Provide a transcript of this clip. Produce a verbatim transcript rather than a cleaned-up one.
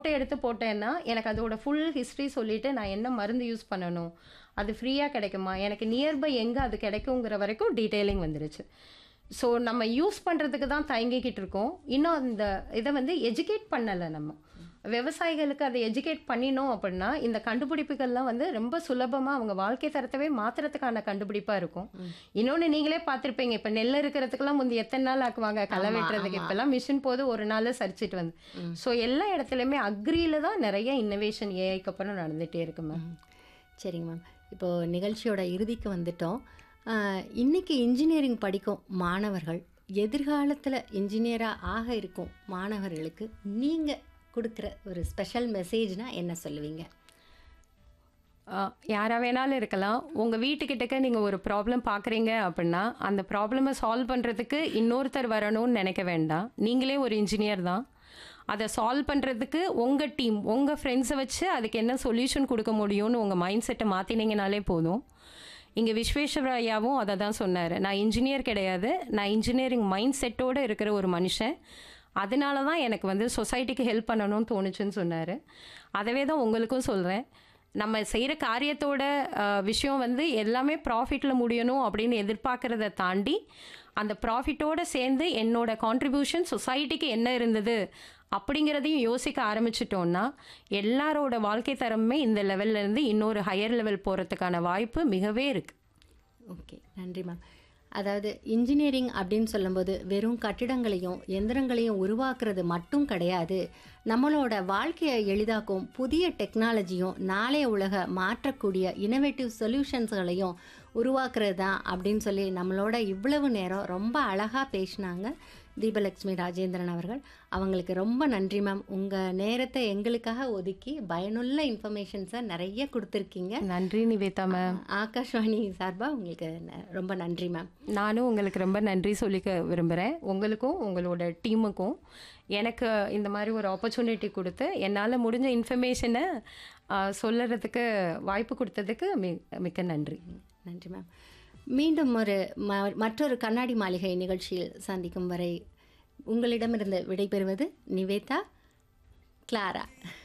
Photo எடுத்து போட்டேன்னா, எனக்கு அதோட ஃபுல் ஹிஸ்ட்ரி சொல்லிட்டு, நான் என்ன மருந்து யூஸ் பண்ணணும்? அது ஃப்ரீயா கிடைக்குமா? எனக்கு நியர்பை எங்க அது கிடைக்குங்கிற வரைக்கும் டீட்டெயிலிங் வந்துருச்சு. ஸோ நம்ம யூஸ் பண்றதுக்கு தான் தயங்கிக்கிட்டு இருக்கோம். இன்னும் அந்த இத வந்து எஜுகேட் பண்ணல நம்ம. விவசாயிகளுக்கு அத எஜுகேட் பண்ணினோம் அப்படின்னா, இந்த கண்டுபிடிப்புகள்லாம் வந்து ரொம்ப சுலபமா அவங்க வாழ்க்கை தரத்தவே மாத்துறதுக்கான கண்டுபிடிப்பா இருக்கும். இன்னொன்னு நீங்களே பார்த்திருப்பீங்க. இப்ப நெல் அறுக்கிறதுக்கெல்லாம் முந்தி எத்தன நாள் ஆக்குவாங்க களை ஆமா, வெட்டுறதுக்கு. ஆமா. இப்பல்லாம் மிஷின் போது ஒரு நாள்ல சரிச்சுட்டு வந்து. ம். ஸோ எல்லா இடத்துலயுமே அக்ரில தான் நெறைய இன்னோவேஷன் ஏஐக்கு அப்புறம் நடந்துட்டே இருக்கு மேம். ம். சரிங்க மேம். இப்போ நிகழ்ச்சியோட இறுதிக்கு வந்துட்டோம். அ இன்னைக்கு இன்ஜினியரிங் படிக்கும் மாணவர்கள், எதிர்காலத்துல இன்ஜினியரா ஆக இருக்கும் மாணவர்களுக்கு நீங்க குடுக்குற ஒரு ஸ்பெஷல் மெசேஜ்னா என்ன சொல்லுவீங்க? ஆ, யாரா வேணாலும் இருக்கலாம். உங்க வீட்டுக்கிட்டக்க நீங்க ஒரு ப்ராப்ளம் பார்க்குறீங்க அப்படின்னா, அந்த ப்ராப்ளம சால்வ் பண்றதுக்கு இன்னொருத்தர் வரணும்னு நினைக்க வேண்டாம். நீங்களே ஒரு இன்ஜினியர் தான். அத சால்வ் பண்றதுக்கு உங்க டீம், உங்க ஃப்ரெண்ட்ஸ வச்சு அதுக்கு என்ன சொல்யூஷன் குடுக்க முடியும்னு உங்க மைண்ட் செட்ட மாத்தினீங்கனாலே போதும். இங்க விஸ்வேஸ்வர ஐயாவும் அத தான் சொன்னாரு. நான் இன்ஜினியர் கிடையாது. நான் இன்ஜினியரிங் மைண்ட் செட்டோட இருக்கிற ஒரு மனுஷன். அதனால தான் எனக்கு வந்து சொசைட்டிக்கு ஹெல்ப் பண்ணணும்னு தோணுச்சுன்னு சொன்னாரு. அதவே தான் உங்களுக்கும் சொல்றேன். நம்ம செய்கிற காரியத்தோட அ, விஷயம் வந்து எல்லாமே ப்ராஃபிட்டில் முடியணும் அப்படின்னு எதிர்பார்க்கறத தாண்டி, அந்த ப்ராஃபிட்டோட சேர்ந்து என்னோட கான்ட்ரிபியூஷன் சொசைட்டிக்கு என்ன இருந்தது அப்படிங்கிறதையும் யோசிக்க ஆரம்பிச்சிட்டோம்னா, எல்லாரோட வாழ்க்கை தரமுமே இந்த லெவல்ல இருந்து இன்னொரு ஹையர் லெவல் போகிறதுக்கான வாய்ப்பு மிகவே இருக்கு. ஓகே. நன்றி மேம். அதாவது இன்ஜினியரிங் அப்படின்னு சொல்லும்போது வெறும் கட்டிடங்களையும் எந்திரங்களையும் உருவாக்குறது மட்டும் கிடையாது. நம்மளோட வாழ்க்கையை எளிதாக்கும் புதிய டெக்னாலஜியும் நாளைய உலக மாற்றக்கூடிய இன்னோவேட்டிவ் சொல்யூஷன்ஸ்களையும் உருவாக்குறது தான் அப்படின்னு சொல்லி நம்மளோட இவ்வளவு நேரம் ரொம்ப அழகாக பேசினாங்க தீபலட்சுமி ராஜேந்திரன் அவர்கள். அவங்களுக்கு ரொம்ப நன்றி மேம். உங்கள் நேரத்தை எங்களுக்காக ஒதுக்கி பயனுள்ள இன்ஃபர்மேஷன்ஸை நிறைய கொடுத்துருக்கீங்க. நன்றி நிவேதா மேம். ஆகாஷ்வாணி சார்பாக உங்களுக்கு ந- ரொம்ப நன்றி மேம். நானும் உங்களுக்கு ரொம்ப நன்றி சொல்லிக்க விரும்புகிறேன். உங்களுக்கும் உங்களோட டீமுக்கும் எனக்கு இந்த மாதிரி ஒரு ஆப்பர்ச்சுனிட்டி கொடுத்து என்னால் முடிஞ்ச இன்ஃபர்மேஷனை சொல்லுறதுக்கு வாய்ப்பு கொடுத்ததுக்கு மி மிக்க நன்றி. நன்றி மேம். மீண்டும் ஒரு ம மற்றொரு கண்ணாடி மாளிகை நிகழ்ச்சியில் சந்திக்கும் வரை உங்களிடமிருந்து விடைபெறுவது நிவேதா, கிளாரா.